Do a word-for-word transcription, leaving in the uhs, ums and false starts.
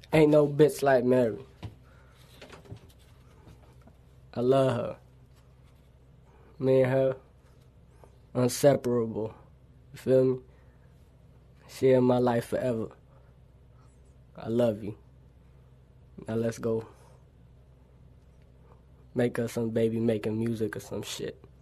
Ain't no bitch like Mary. I love her. Me and her, inseparable. You feel me? She in my life forever. I love you. Now let's go make her some baby making music or some shit.